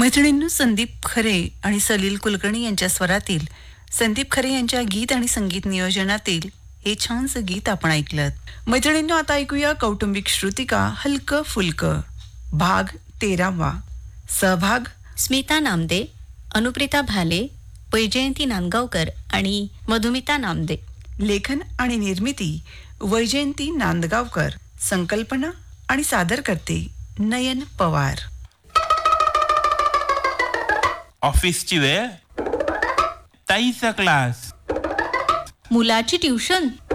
मैत्रिणींनो, संदीप खरे आणि सलील कुलकर्णी यांच्या स्वरातील संदीप खरे यांच्या गीत आणि संगीत नियोजनातील हे छानसं गीत आपण ऐकलं. मैत्रिणींनो, आता ऐकूया कौटुंबिक श्रुतिका हलकं फुलकं भाग 13वा. सहभाग स्मिता नामदे, अनुप्रिता भाले, वैजयंती नांदगावकर आणि मधुमिता नामदे. लेखन आणि निर्मिती वैजयंती नांदगावकर. संकल्पना आणि सादर करते नयन पवार. ऑफिसची वेळ, ताईचा क्लास, मुलाची ट्युशन,